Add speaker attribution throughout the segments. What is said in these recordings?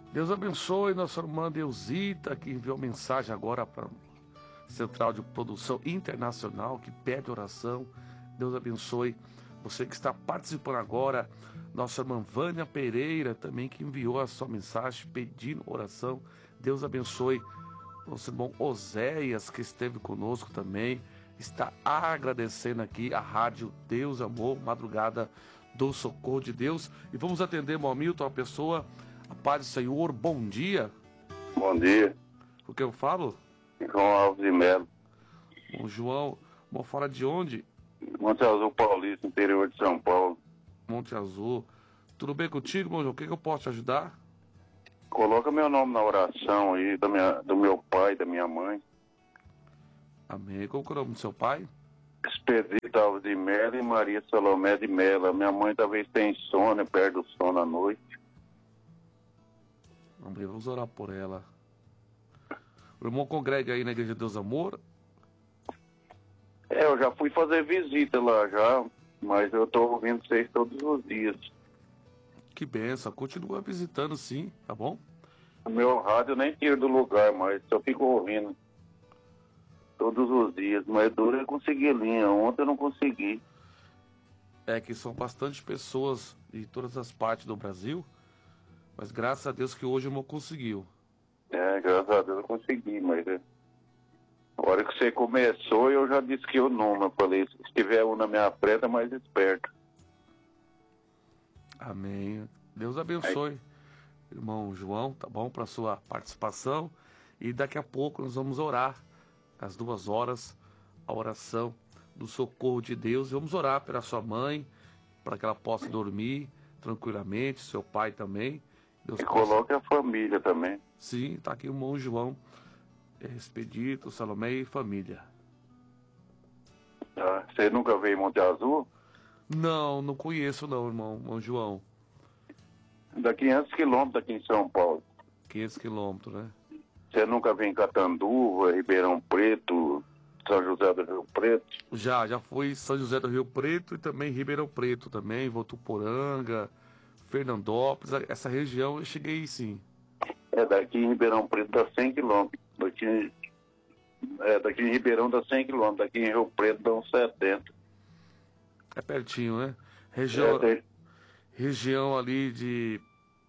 Speaker 1: Deus abençoe nossa irmã Deusita, que enviou mensagem agora para a Central de Produção Internacional, que pede oração. Deus abençoe você que está participando agora. Nossa irmã Vânia Pereira também, que enviou a sua mensagem pedindo oração. Deus abençoe nosso irmão Oséias, que esteve conosco também. Está agradecendo aqui a rádio Deus Amor, Madrugada do Socorro de Deus. E vamos atender, irmão Hamilton, a pessoa. A paz do Senhor, bom dia.
Speaker 2: Bom dia.
Speaker 1: O que eu falo?
Speaker 2: João Alves de Melo.
Speaker 1: Bom, João, bom, fala de onde?
Speaker 2: Monte Azul Paulista, interior de São Paulo.
Speaker 1: Monte Azul. Tudo bem contigo, bom João? O que eu posso te ajudar?
Speaker 2: Coloca meu nome na oração aí, do meu pai, da minha mãe.
Speaker 1: Amém. Como que é o nome do seu pai?
Speaker 2: Expedito Alves de Melo e Maria Salomé de Melo. Minha mãe talvez tenha insônia, perde o sono à noite.
Speaker 1: Amém. Vamos orar por ela. O irmão congrega aí na Igreja de Deus Amor?
Speaker 2: Eu já fui fazer visita lá já, mas eu tô ouvindo vocês todos os dias.
Speaker 1: Que benção. Continua visitando sim, tá bom?
Speaker 2: O meu rádio eu nem tiro do lugar, mas só fico ouvindo todos os dias. Mas duro é conseguir linha. Ontem eu não consegui.
Speaker 1: É que são bastante pessoas de todas as partes do Brasil, mas graças a Deus que hoje o irmão conseguiu.
Speaker 2: Graças a Deus eu consegui, mas a hora que você começou eu já disse que o número. Eu falei, se tiver um na minha frente é mais esperto.
Speaker 1: Amém. Deus abençoe, irmão João, tá bom? Para sua participação. E daqui a pouco nós vamos orar, às 2 horas, a oração do socorro de Deus. E vamos orar pela sua mãe, para que ela possa dormir tranquilamente, seu pai também. Deus
Speaker 2: coloque a família também.
Speaker 1: Sim, tá aqui o irmão João, Expedito, Salomé e família.
Speaker 2: Você nunca veio em Monte Azul?
Speaker 1: Não conheço não, irmão João.
Speaker 2: Da 500 quilômetros daqui em São Paulo.
Speaker 1: 500 quilômetros, né?
Speaker 2: Você nunca veio em Catanduva, Ribeirão Preto, São José do Rio Preto?
Speaker 1: Já fui em São José do Rio Preto e também Ribeirão Preto também, Votuporanga, Fernandópolis, essa região eu cheguei sim.
Speaker 2: Daqui em Ribeirão Preto dá 100 quilômetros. Daqui em Ribeirão dá 100 quilômetros, daqui em Rio Preto dá uns 70.
Speaker 1: É pertinho, né? Região ali de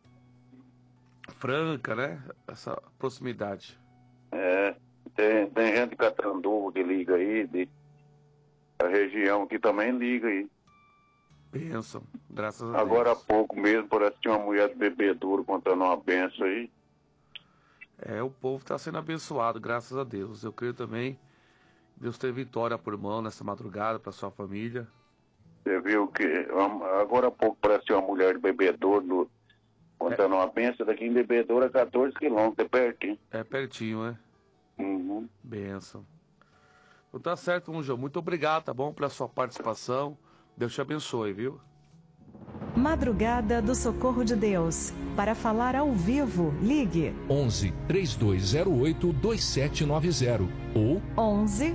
Speaker 1: Franca, né? Essa proximidade.
Speaker 2: Tem gente de Catanduva que liga aí, a região que também liga aí.
Speaker 1: Bênção, graças a Deus.
Speaker 2: Agora há pouco mesmo, parece que tinha uma mulher de bebedouro contando uma benção aí.
Speaker 1: O povo está sendo abençoado, graças a Deus. Eu creio também, Deus tem vitória por irmão nessa madrugada, para sua família.
Speaker 2: Você viu que agora há pouco parece que uma mulher de bebedouro contando uma benção, daqui em bebedouro é 14 quilômetros, é pertinho.
Speaker 1: É pertinho, né?
Speaker 2: Uhum.
Speaker 1: Bênção. Então tá certo, João. Muito obrigado, tá bom, pela sua participação. Deus te abençoe, viu?
Speaker 3: Madrugada do Socorro de Deus. Para falar ao vivo, ligue
Speaker 4: 11 3208 2790 ou
Speaker 3: 11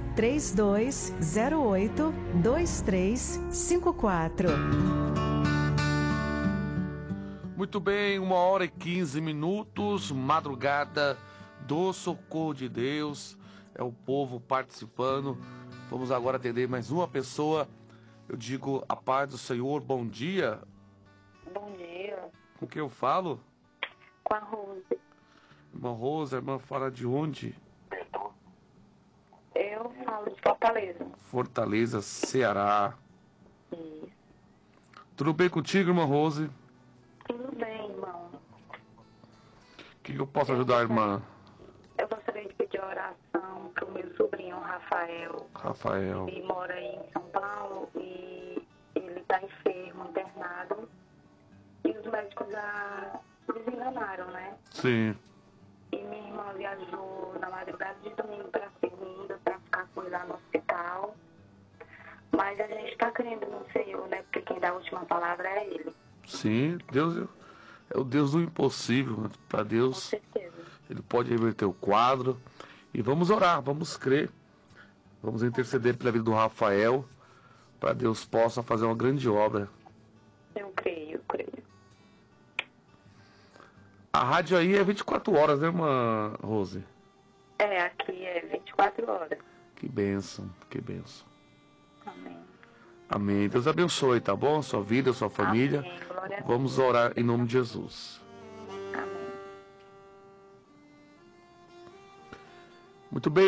Speaker 3: 3208 2354.
Speaker 1: Muito bem, 1h15, Madrugada do Socorro de Deus. É o povo participando. Vamos agora atender mais uma pessoa. Eu digo a paz do Senhor, bom dia.
Speaker 5: Bom dia.
Speaker 1: Com quem eu falo?
Speaker 5: Com a Rose.
Speaker 1: Irmã Rosa, irmã fala de onde?
Speaker 5: Eu falo de Fortaleza.
Speaker 1: Fortaleza, Ceará.
Speaker 5: Isso.
Speaker 1: Tudo bem contigo, irmã Rose?
Speaker 5: Tudo bem, irmão.
Speaker 1: O que eu posso ajudar, irmã?
Speaker 5: Eu gostaria de pedir oração para o meu sobrinho, Rafael. Ele mora aí em São Paulo e ele está enfermo, internado. E os médicos já desenganaram, né?
Speaker 1: Sim.
Speaker 5: E minha irmã viajou na madrugada de domingo para segunda para ficar com ele lá no hospital. Mas a gente está crendo no Senhor, né? Porque quem dá a última palavra é Ele.
Speaker 1: Sim, Deus é o Deus do impossível. Para Deus,
Speaker 5: com certeza,
Speaker 1: Ele pode reverter o quadro. E vamos orar, vamos crer. Vamos interceder pela vida do Rafael, para Deus possa fazer uma grande obra.
Speaker 5: Eu creio.
Speaker 1: A rádio aí é 24 horas, né, irmã Rose?
Speaker 5: Aqui é 24 horas.
Speaker 1: Que bênção, que bênção.
Speaker 5: Amém.
Speaker 1: Amém. Deus abençoe, tá bom? Sua vida, sua família.
Speaker 5: Amém. Glória a Deus.
Speaker 1: Vamos orar em nome de Jesus.
Speaker 5: Amém.
Speaker 1: Muito bem,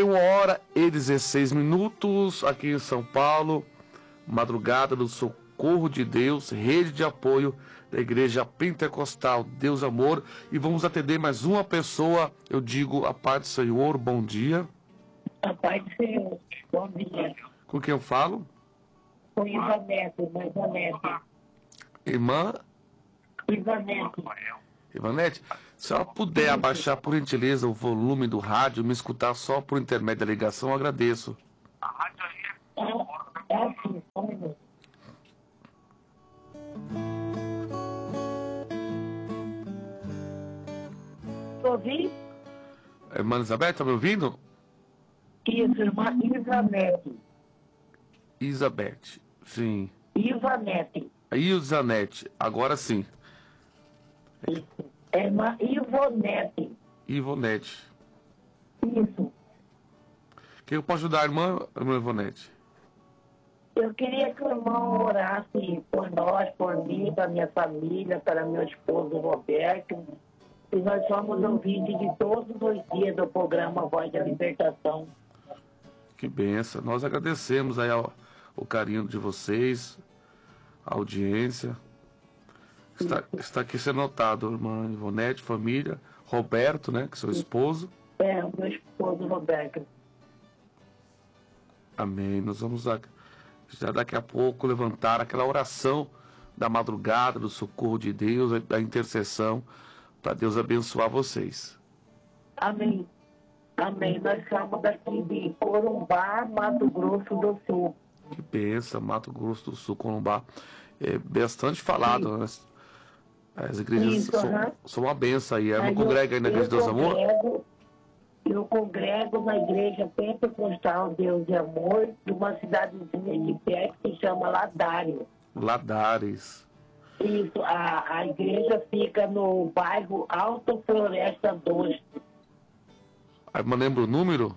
Speaker 1: 1h16 aqui em São Paulo. Madrugada do Socorro de Deus, rede de apoio da Igreja Pentecostal Deus Amor. E vamos atender mais uma pessoa. Eu digo a paz do Senhor, bom dia.
Speaker 6: A paz do Senhor, bom dia.
Speaker 1: Com quem eu falo?
Speaker 6: Com Ivanete.
Speaker 1: Irmã? Ivanete, se ela puder abaixar por gentileza o volume do rádio, me escutar só por intermédio da ligação, eu agradeço.
Speaker 6: É assim, só um minuto. Ouvi?
Speaker 1: Irmã Elizabeth, tá me ouvindo?
Speaker 6: Isso, irmã Ivanete.
Speaker 1: Elizabeth, sim.
Speaker 6: Ivanete.
Speaker 1: Ivanete, agora sim.
Speaker 6: Isso. É irmã Ivonete.
Speaker 1: Ivonete.
Speaker 6: Isso.
Speaker 1: Que eu posso ajudar a irmã Ivonete?
Speaker 6: Eu queria que o irmão orasse por nós, por mim, para minha família, para meu esposo Roberto. E nós somos ouvintes de todos os dias do programa Voz da Libertação.
Speaker 1: Que benção. Nós agradecemos aí o carinho de vocês, a audiência. Está aqui sendo notado, irmã Ivonete, família, Roberto, né, que é seu esposo.
Speaker 6: É, o meu esposo Roberto.
Speaker 1: Amém. Nós vamos já daqui a pouco levantar aquela oração da madrugada, do socorro de Deus, da intercessão, para Deus abençoar vocês.
Speaker 6: Amém. Amém. Nós estamos daqui de Corumbá, Mato Grosso do Sul.
Speaker 1: Que benção, Mato Grosso do Sul, Corumbá. É bastante falado, né? As igrejas são uma benção aí. Não congrega aí na Igreja de Deus Amor?
Speaker 6: Eu congrego na Igreja Pentecostal Deus e Amor, de uma cidadezinha de perto que se chama Ladares.
Speaker 1: Ladares.
Speaker 6: Isso, a igreja fica no bairro Alto Floresta 2.
Speaker 1: Mas lembra o número?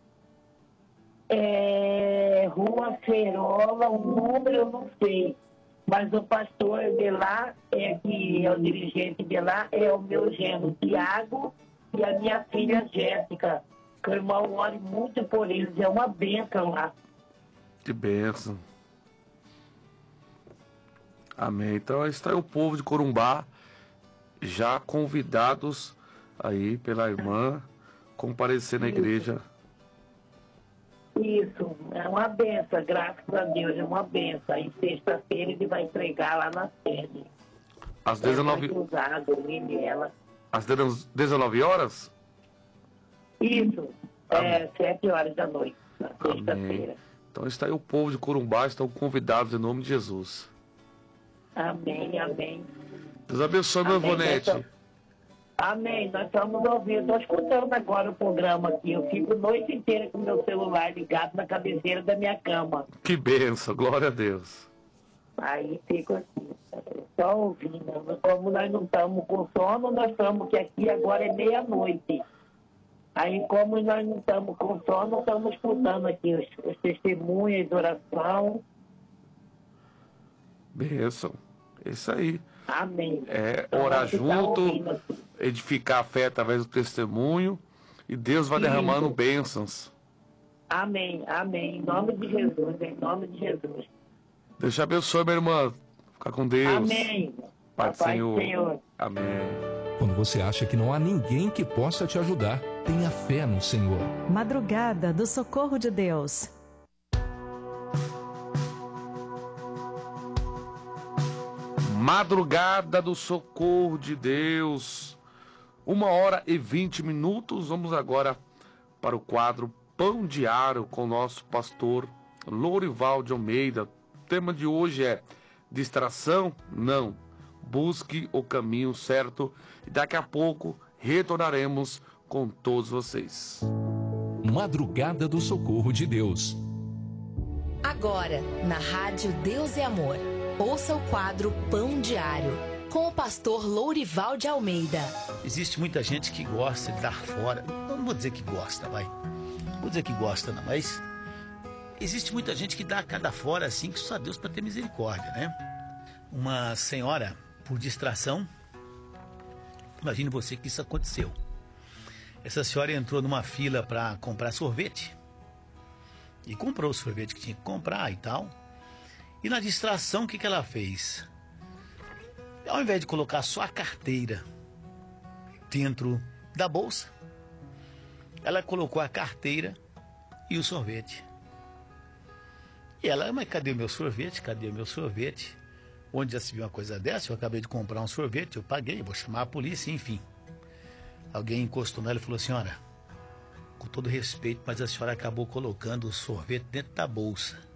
Speaker 6: Rua Ferola, o número eu não sei. Mas o pastor de lá, que é o dirigente de lá, é o meu genro Tiago e a minha filha Jéssica. Que o irmão ore muito por eles, é uma bênção lá.
Speaker 1: Que bênção. Amém. Então está aí o povo de Corumbá, já convidados aí pela irmã, comparecer na igreja.
Speaker 6: Isso, é uma benção, graças a Deus, é uma benção. Aí sexta-feira ele vai entregar lá na sede.
Speaker 1: Às 19 Às 19 horas?
Speaker 6: Isso, 7 horas da noite, na sexta-feira.
Speaker 1: Então está aí o povo de Corumbá, estão convidados em nome de Jesus.
Speaker 6: Amém, amém.
Speaker 1: Deus abençoe, meu Ivonete.
Speaker 6: Amém, nós estamos ouvindo, estou escutando agora o programa aqui. Eu fico a noite inteira com o meu celular ligado na cabeceira da minha cama.
Speaker 1: Que benção, glória a Deus.
Speaker 6: Aí fico assim, só ouvindo. Como nós não estamos com sono, nós estamos que aqui agora é meia-noite. Aí como nós não estamos com sono, estamos escutando aqui os testemunhos de oração.
Speaker 1: Benção, isso aí.
Speaker 6: Amém.
Speaker 1: Orar junto, edificar a fé através do testemunho, e Deus vai derramando bênçãos.
Speaker 6: Amém, amém. Em nome de Jesus, em nome de Jesus.
Speaker 1: Deus te abençoe, minha irmã. Fica com Deus.
Speaker 6: Amém.
Speaker 1: Pai do Senhor. Amém.
Speaker 4: Quando você acha que não há ninguém que possa te ajudar, tenha fé no Senhor.
Speaker 3: Madrugada do Socorro de Deus.
Speaker 1: Madrugada do Socorro de Deus. 1h20. Vamos agora para o quadro Pão Diário com o nosso pastor Lourival de Almeida. O tema de hoje é distração? Não. Busque o caminho certo. E daqui a pouco retornaremos com todos vocês.
Speaker 4: Madrugada do Socorro de Deus.
Speaker 7: Agora, na Rádio Deus e Amor. Ouça o quadro Pão Diário. com o pastor Lourival de Almeida.
Speaker 8: Existe muita gente que gosta de dar fora. Não vou dizer que gosta, vai. Não vou dizer que gosta, não, mas existe muita gente que dá cada fora assim, que só Deus para ter misericórdia, né? Uma senhora, por distração, imagine você que isso aconteceu. Essa senhora entrou numa fila para comprar sorvete e comprou o sorvete que tinha que comprar e tal. E na distração, o que ela fez? Ao invés de colocar só a carteira dentro da bolsa, ela colocou a carteira e o sorvete. E ela, mas cadê o meu sorvete? Cadê o meu sorvete? Onde já se viu uma coisa dessa? Eu acabei de comprar um sorvete, eu paguei, vou chamar a polícia, enfim. Alguém encostou nela e falou: senhora, com todo respeito, mas a senhora acabou colocando o sorvete dentro da bolsa.